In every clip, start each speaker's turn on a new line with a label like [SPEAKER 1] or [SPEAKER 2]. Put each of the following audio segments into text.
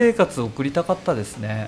[SPEAKER 1] 生活を送りたかったですね。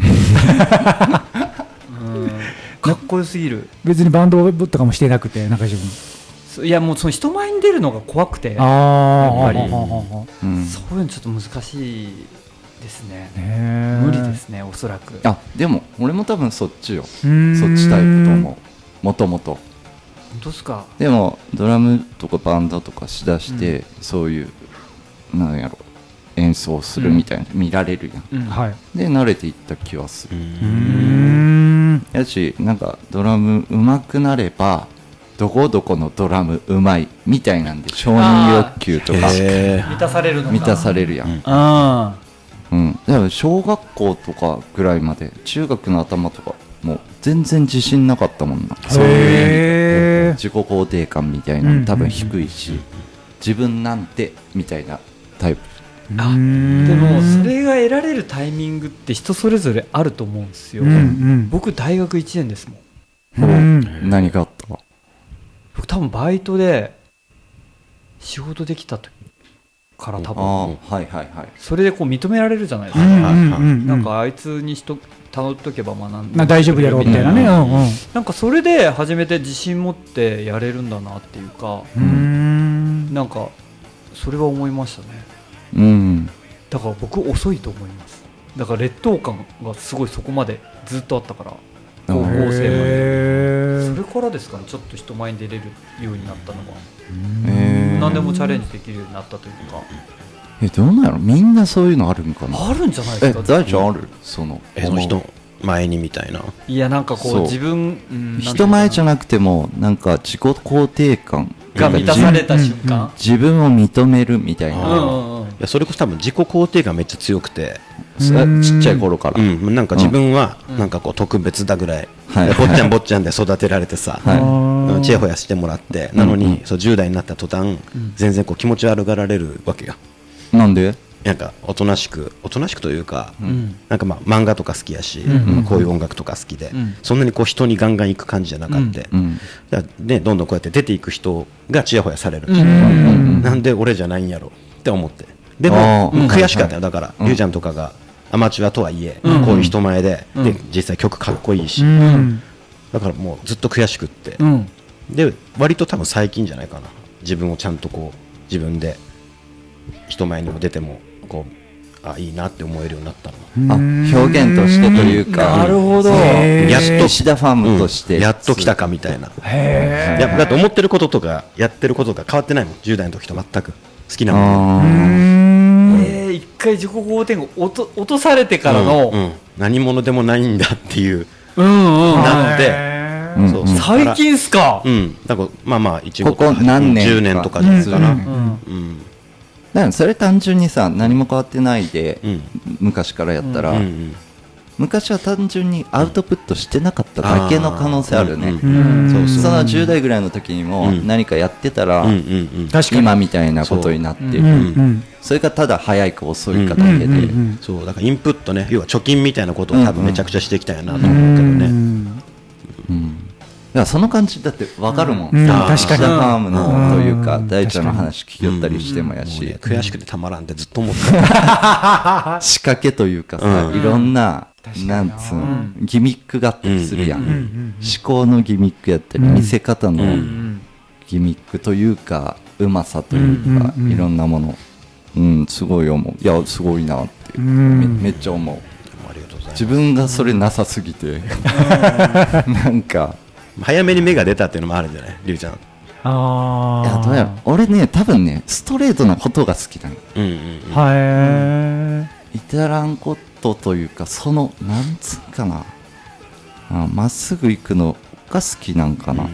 [SPEAKER 1] かっこよすぎる。
[SPEAKER 2] 別にバンドとかもしてなくて、中島君。
[SPEAKER 1] いやもうその人前に出るのが怖くて、やっぱり、そういうのちょっと難しいですね。無理ですね、おそらく。
[SPEAKER 3] でも俺も多分そっちよ。そっちタイプと思う。もともと。
[SPEAKER 1] 本当ですか。
[SPEAKER 3] でもドラムとかバンドとかしだして、そういうなんやろ演奏するみたいな、見られるやん、で慣れていった気はする。やしなんかドラム上手くなればどこどこのドラムうまいみたいなんで承認欲求とか
[SPEAKER 1] 満たされるのか。
[SPEAKER 3] 満たされるやん。だから小学校とかぐらいまで、中学の頭とかもう全然自信なかったもんな。そういう自己肯定感みたいなの多分低いし、自分なんてみたいなタイプ。
[SPEAKER 1] でもそれが得られるタイミングって人それぞれあると思うんですよ。僕大学1年ですもん。
[SPEAKER 3] 何があった？
[SPEAKER 1] 僕多分バイトで仕事できた時から多分、それでこう認められるじゃないですか。なんかあいつに頼っとけば学んで
[SPEAKER 2] 大丈夫やろうみたいなね。
[SPEAKER 1] なんかそれで初めて自信持ってやれるんだなっていうか、なんかそれは思いましたね。だから僕遅いと思います。だから劣等感がすごいそこまでずっとあったから、高校生まで。それからですかね、ちょっと人前に出れるようになったのは。何でもチャレンジできるようになったというか。
[SPEAKER 3] どうなの？みんなそういうのあるんかな。
[SPEAKER 1] あるんじゃないですか。
[SPEAKER 3] 大ちゃんある？その
[SPEAKER 4] 人前にみたいな。
[SPEAKER 1] いやなんかこう自分、
[SPEAKER 3] 人前じゃなくてもなんか自己肯定感
[SPEAKER 1] が満たされた瞬間、
[SPEAKER 3] 自分を認めるみたいな。
[SPEAKER 4] いやそれこそ多分自己肯定感めっちゃ強くて、
[SPEAKER 3] ちっちゃい頃から、
[SPEAKER 4] なんか自分はなんかこう特別だぐらい、坊ちゃん坊ちゃんで育てられてさ、ちやほやしてもらって、なのにそう10代になった途端、全然こう気持ち悪がられるわけよ。
[SPEAKER 3] なんで？
[SPEAKER 4] なんかおとなしくというか、なんかまあ漫画とか好きやし、こういう音楽とか好きで、そんなにこう人にガンガン行く感じじゃなかった。でどんどんこうやって出ていく人がちやほやされる。なんで俺じゃないんやろって思って。でも悔しかったよ。だからリュウちゃんとかがアマチュアとはいえ、こういう人前で実際曲かっこいいし、だからもうずっと悔しくって、で割と多分最近じゃないかな、自分をちゃんとこう自分で人前にも出てもこういいなって思えるようになったの。
[SPEAKER 3] 表現としてというか。
[SPEAKER 1] なるほど。
[SPEAKER 4] やっと
[SPEAKER 3] 石田ファームとして
[SPEAKER 4] やっと来たかみたいな。だって思ってることとかやってることが変わってないもん、10代の時と全く。好きなもん。
[SPEAKER 1] 一回自己肯定感落とされてからの、
[SPEAKER 4] 何者でもないんだっていうなって、
[SPEAKER 1] 最近っすか。
[SPEAKER 4] だからまあまあ
[SPEAKER 3] ここ何年
[SPEAKER 4] 10年とかですかな。
[SPEAKER 3] だからそれ単純にさ、何も変わってないで昔からやったら、昔は単純にアウトプットしてなかっただけの可能性あるね。その10代ぐらいの時にも何かやってたら今みたいなことになってる。それがただ早いか遅いかだけで、
[SPEAKER 4] そうだからインプットね、要は貯金みたいなことを多分めちゃくちゃしていきたいなと思うけどね。
[SPEAKER 3] いやその感じだって分かるもん。
[SPEAKER 2] 確かに
[SPEAKER 3] シダファームのというか大ちゃんの話聞きよったりしてもやし、
[SPEAKER 4] 悔しくてたまらんってずっと思ってた。
[SPEAKER 3] 仕掛けというかさ、いろんななんつうギミックがあったりするやん。思考のギミックやったり見せ方のギミックというかうまさというかいろんなもの、すごい思う。いやすごいなってめっちゃ思う。自分がそれなさすぎてなんか
[SPEAKER 4] 早めに芽が出たっていうのもあるんじゃない、りゅうちゃん。
[SPEAKER 3] いやどうやろ、俺ね多分ねストレートなことが好きなの。至らんことというか、そのなんつうかな、まっすぐ行くのが好きなんかな。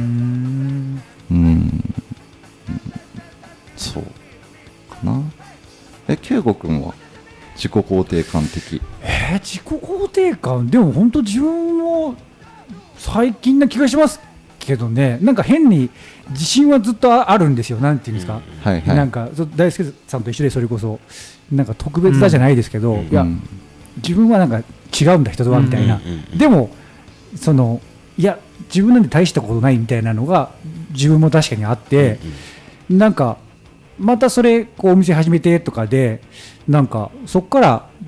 [SPEAKER 3] そうかな。圭吾君は自己肯定感的？
[SPEAKER 2] 自己肯定感でも本当自分も最近な気がしますけどね。なんか変に自信はずっとあるんですよ。なんていうんですか、なんか大輔さんと一緒で、それこそなんか特別だじゃないですけど、いや自分はなんか違うんだ人とはみたいな。でもそのいや自分なんて大したことないみたいなのが自分も確かにあって、なんかまたそれこうお店始めてとかでなんかそこから